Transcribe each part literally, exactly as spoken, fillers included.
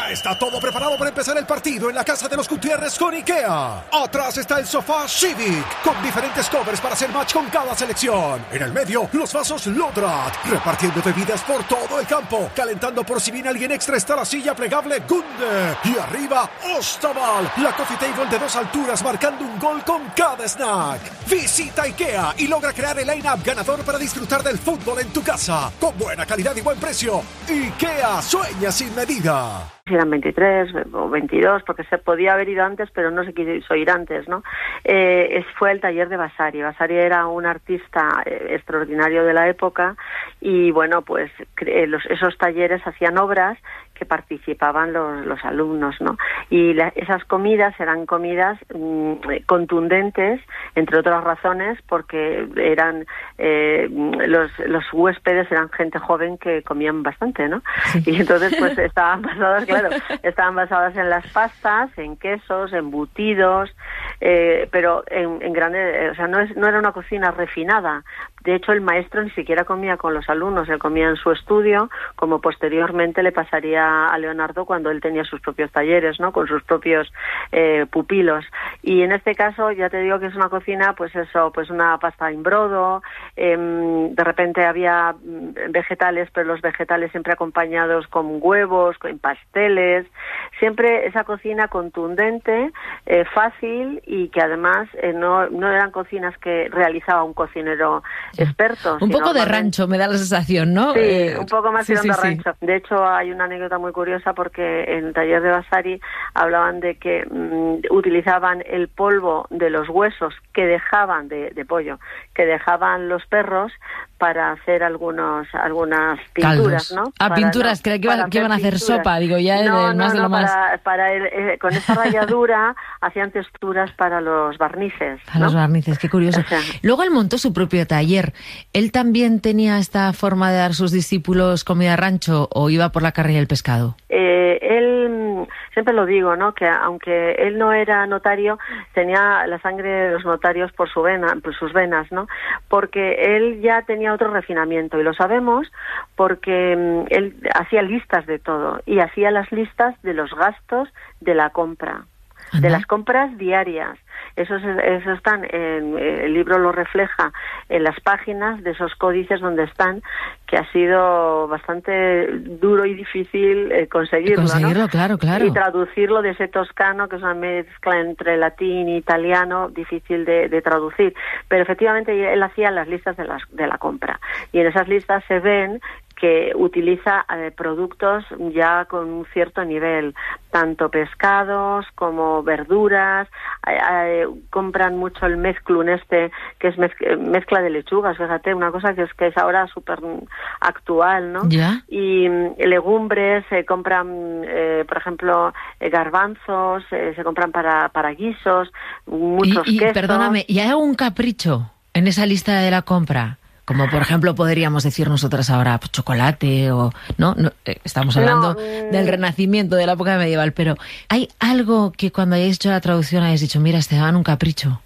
Ya está todo preparado para empezar el partido en la casa de los Gutiérrez con IKEA. Atrás está el sofá Civic, con diferentes covers para hacer match con cada selección. En el medio, los vasos Lodrat, repartiendo bebidas por todo el campo. Calentando por si viene alguien extra está la silla plegable Gunde. Y arriba, Ostaval, la coffee table de dos alturas marcando un gol con cada snack. Visita IKEA y logra crear el line-up ganador para disfrutar del fútbol en tu casa. Con buena calidad y buen precio. IKEA, sueña sin medida. Eran veintitrés o veintidós, porque se podía haber ido antes, pero no se quiso ir antes, ¿no? Eh, es, fue el taller de Vasari. Vasari era un artista eh, extraordinario de la época y, bueno, pues eh, los, esos talleres hacían obras que participaban los, los alumnos, ¿no? Y la, esas comidas eran comidas mmm, contundentes, entre otras razones, porque eran eh, los, los huéspedes eran gente joven que comían bastante, ¿no? Sí. Y entonces, pues, estaban basadas, claro, estaban basadas en las pastas, en quesos, embutidos, eh, pero en, en grande, o sea, no, es, no era una cocina refinada. De hecho, el maestro ni siquiera comía con los alumnos, él comía en su estudio, como posteriormente le pasaría a Leonardo cuando él tenía sus propios talleres, ¿no? Con sus propios eh, pupilos. Y en este caso, ya te digo que es una cocina, pues eso, pues una pasta en brodo, eh, de repente había vegetales, pero los vegetales siempre acompañados con huevos, con pasteles, siempre esa cocina contundente, eh, fácil y que además eh, no, no eran cocinas que realizaba un cocinero expertos. Un poco de rancho, me da la sensación, ¿no? Sí, eh, un poco más sí, tirando sí, a rancho. Sí. De hecho, hay una anécdota muy curiosa porque en el taller de Vasari hablaban de que mmm, utilizaban el polvo de los huesos que dejaban de, de pollo, que dejaban los perros para hacer algunos algunas pinturas, Caldos. ¿no? Ah, para, pinturas, no, creía que, iba, que iban a hacer pinturas. sopa, digo, ya no, el, más no, de no, lo más. Para, para el, eh, con esa ralladura hacían texturas para los barnices. Para ¿no? los barnices, qué curioso. O sea, luego él montó su propio taller. ¿Él también tenía esta forma de dar a sus discípulos comida rancho o iba por la carne y el pescado? Eh, él, siempre lo digo, ¿no? Que aunque él no era notario, tenía la sangre de los notarios por su vena, por sus venas, ¿no? Porque él ya tenía otro refinamiento y lo sabemos porque um, él hacía listas de todo y hacía las listas de los gastos de la compra, ¿Anda? de las compras diarias. Eso, eso están, en, el libro lo refleja en las páginas de esos códices donde están, que ha sido bastante duro y difícil eh, conseguirlo, conseguirlo, ¿no? claro, claro. Y traducirlo de ese toscano, que es una mezcla entre latín e italiano, difícil de, de traducir. Pero efectivamente él hacía las listas de, las, de la compra. Y en esas listas se ven que utiliza eh, productos ya con un cierto nivel, tanto pescados como verduras, eh, eh, compran mucho el mezclun este, que es mezc- mezcla de lechugas, fíjate, una cosa que es que es ahora súper actual, ¿no? ¿Ya? Y eh, legumbres, se eh, compran, eh, por ejemplo, eh, garbanzos, eh, se compran para, para guisos, muchos y, y, quesos. Perdóname, ¿y hay algún capricho en esa lista de la compra? Como, por ejemplo, podríamos decir nosotras ahora, pues, chocolate o... No, no eh, estamos hablando no, del Renacimiento, de la época medieval, pero ¿hay algo que cuando hayáis hecho la traducción hayáis dicho, mira, este daban un capricho?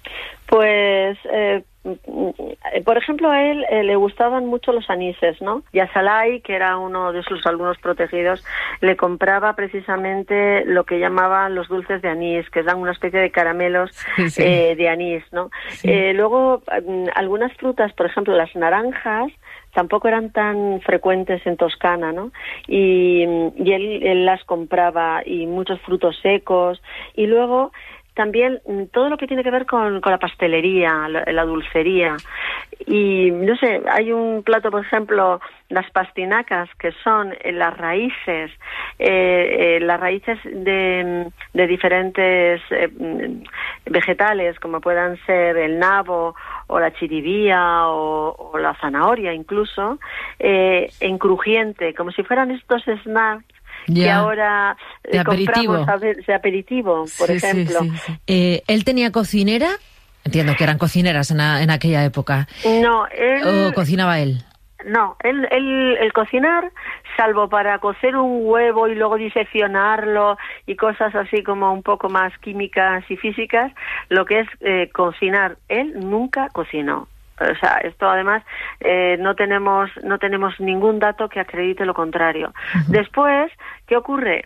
Pues... Eh, por ejemplo, a él eh, le gustaban mucho los anises, ¿no? Y a Salai, que era uno de sus alumnos protegidos, le compraba precisamente lo que llamaban los dulces de anís, que dan una especie de caramelos sí, sí. Eh, de anís, ¿no? Sí. Eh, luego, algunas frutas, por ejemplo, las naranjas, tampoco eran tan frecuentes en Toscana, ¿no? Y, y él, él las compraba, y muchos frutos secos, y luego... También todo lo que tiene que ver con, con la pastelería, la, la dulcería. Y, no sé, hay un plato, por ejemplo, las pastinacas, que son las raíces, eh, eh, las raíces de, de diferentes eh, vegetales, como puedan ser el nabo o la chiribía o, o la zanahoria incluso, eh, en crujiente, como si fueran estos snacks Ya. que ahora de aperitivo. compramos a ver, de aperitivo, por sí, ejemplo. Sí, sí, sí. Eh, ¿Él tenía cocinera? Entiendo que eran cocineras en, a, en aquella época. No, él... ¿O cocinaba él? No, él, él, el cocinar, salvo para cocer un huevo y luego diseccionarlo y cosas así como un poco más químicas y físicas, lo que es eh, cocinar, él nunca cocinó. O sea, esto además eh, no tenemos no tenemos ningún dato que acredite lo contrario. Uh-huh. Después, ¿qué ocurre?